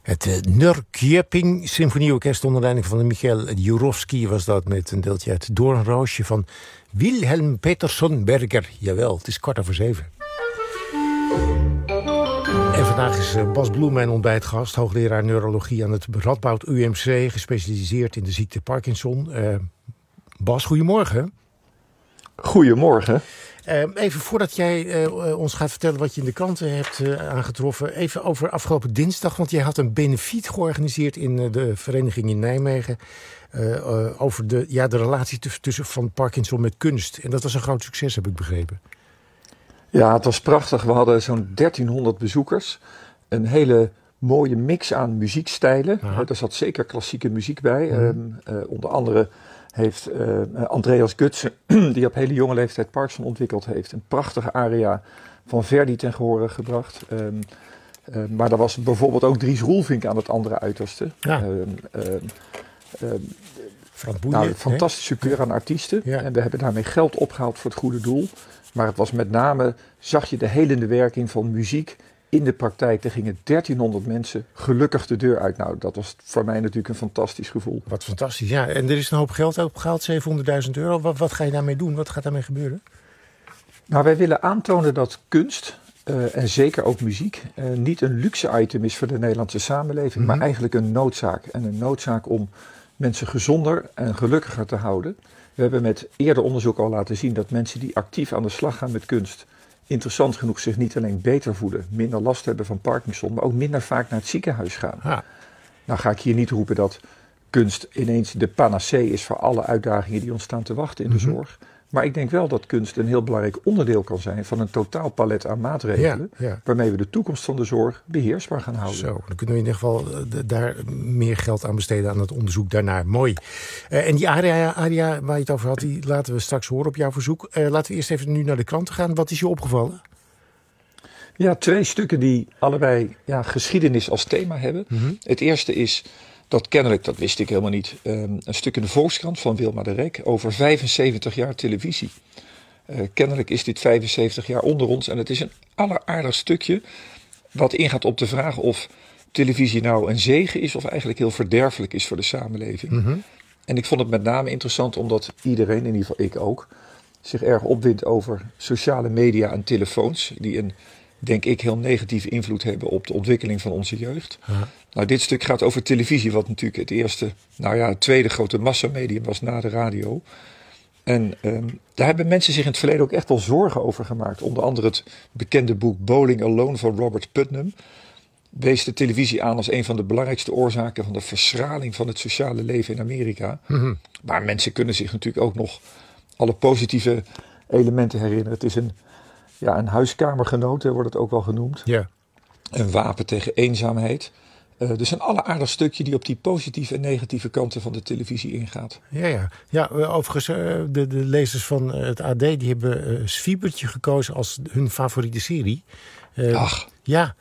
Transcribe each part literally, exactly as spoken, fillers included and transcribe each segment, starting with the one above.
Het uh, Norrköping Symfonieorkest onder leiding van Michael Jurovsky was dat met een deeltje uit Doornroosje van Wilhelm Petersson Berger. Jawel, het is kwart over zeven. En vandaag is uh, Bas Bloem mijn ontbijtgast, hoogleraar neurologie aan het Radboud U M C, gespecialiseerd in de ziekte Parkinson. Uh, Bas, goedemorgen. Goedemorgen. Uh, even voordat jij uh, ons gaat vertellen wat je in de kranten hebt uh, aangetroffen, even over afgelopen dinsdag, want jij had een benefiet georganiseerd in uh, de vereniging in Nijmegen uh, uh, over de, ja, de relatie tussen, tussen van Parkinson met kunst. En dat was een groot succes, heb ik begrepen. Ja, het was prachtig. We hadden zo'n dertienhonderd bezoekers. Een hele mooie mix aan muziekstijlen. Uh, er zat zeker klassieke muziek bij. Mm. Um, uh, onder andere heeft uh, Andreas Gutsen, die op hele jonge leeftijd Parkinson ontwikkeld heeft, een prachtige aria van Verdi ten gehore gebracht. Um, uh, maar er was bijvoorbeeld ook Dries Roelvink aan het andere uiterste. Ja. Um, um, um, Frank Boeien, nou, een fantastische keur aan artiesten. Ja. En we hebben daarmee geld opgehaald voor het goede doel. Maar het was met name, zag je de helende werking van muziek in de praktijk. Er gingen dertienhonderd mensen gelukkig de deur uit. Nou, dat was voor mij natuurlijk een fantastisch gevoel. Wat fantastisch, ja. En er is een hoop geld opgehaald, zevenhonderdduizend euro. Wat, wat ga je daarmee doen? Wat gaat daarmee gebeuren? Nou, wij willen aantonen dat kunst, uh, en zeker ook muziek, uh, niet een luxe item is voor de Nederlandse samenleving, mm-hmm. maar eigenlijk een noodzaak. En een noodzaak om mensen gezonder en gelukkiger te houden. We hebben met eerder onderzoek al laten zien dat mensen die actief aan de slag gaan met kunst, interessant genoeg zich niet alleen beter voelen, minder last hebben van Parkinson, maar ook minder vaak naar het ziekenhuis gaan. Ah. Nou ga ik hier niet roepen dat kunst ineens de panacee is voor alle uitdagingen die ons staan te wachten in de mm-hmm. zorg. Maar ik denk wel dat kunst een heel belangrijk onderdeel kan zijn van een totaal palet aan maatregelen, ja, ja. waarmee we de toekomst van de zorg beheersbaar gaan houden. Zo, dan kunnen we in ieder geval uh, daar meer geld aan besteden aan het onderzoek daarnaar. Mooi. Uh, en die aria, aria waar je het over had, die laten we straks horen op jouw verzoek. Uh, laten we eerst even nu naar de kranten gaan. Wat is je opgevallen? Ja, twee stukken die allebei ja, geschiedenis als thema hebben. Mm-hmm. Het eerste is dat kennelijk, dat wist ik helemaal niet, um, een stuk in de Volkskrant van Wilma de Rek over vijfenzeventig jaar televisie. Uh, kennelijk is dit vijfenzeventig jaar onder ons en het is een alleraardig stukje wat ingaat op de vraag of televisie nou een zegen is of eigenlijk heel verderfelijk is voor de samenleving. Mm-hmm. En ik vond het met name interessant omdat iedereen, in ieder geval ik ook, zich erg opwindt over sociale media en telefoons die een, denk ik, heel negatieve invloed hebben op de ontwikkeling van onze jeugd. Ja. Nou, dit stuk gaat over televisie, wat natuurlijk het eerste, nou ja, het tweede grote massamedium was na de radio. En um, daar hebben mensen zich in het verleden ook echt wel zorgen over gemaakt. Onder andere het bekende boek Bowling Alone van Robert Putnam wees de televisie aan als een van de belangrijkste oorzaken van de verschraling van het sociale leven in Amerika. Mm-hmm. Maar mensen kunnen zich natuurlijk ook nog alle positieve elementen herinneren. Het is een, ja, een huiskamergenoot, wordt het ook wel genoemd. Yeah. Een wapen tegen eenzaamheid. Uh, dus een alleraardig stukje die op die positieve en negatieve kanten van de televisie ingaat. Ja, ja. ja overigens, uh, de, de lezers van uh, het A D die hebben uh, Zwiebertje gekozen als hun favoriete serie. Uh, Ach. Ja.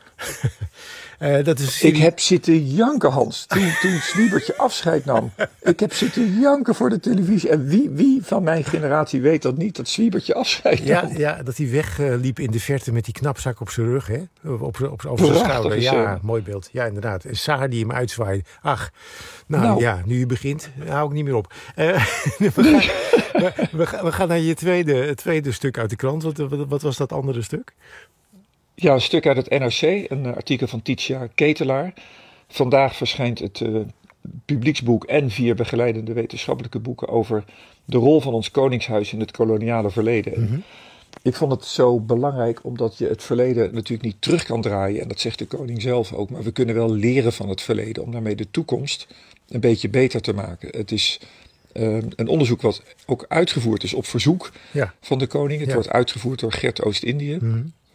uh, dat is serie... Ik heb zitten janken, Hans, toen, toen Zwiebertje afscheid nam. Ik heb zitten janken voor de televisie. En wie, wie van mijn generatie weet dat niet, dat Zwiebertje afscheid nam? Ja, ja, dat hij wegliep uh, in de verte met die knapzak op zijn rug, hè? Op, op, op, op zijn schouder. Ja, mooi beeld. Ja, inderdaad. En Saar die hem uitzwaaide. Ach, nou, nou ja, nu je begint, hou ik niet meer op. Uh, we, gaan, we, we, gaan, we gaan naar je tweede, tweede stuk uit de krant. Wat, wat, wat was dat andere stuk? Ja, een stuk uit het N R C, een artikel van Titia Ketelaar. Vandaag verschijnt het uh, publieksboek en vier begeleidende wetenschappelijke boeken over de rol van ons koningshuis in het koloniale verleden. Mm-hmm. Ik vond het zo belangrijk omdat je het verleden natuurlijk niet terug kan draaien. En dat zegt de koning zelf ook. Maar we kunnen wel leren van het verleden om daarmee de toekomst een beetje beter te maken. Het is uh, een onderzoek wat ook uitgevoerd is op verzoek ja. van de koning. Het ja. wordt uitgevoerd door Gert Oost-Indië. Mm-hmm.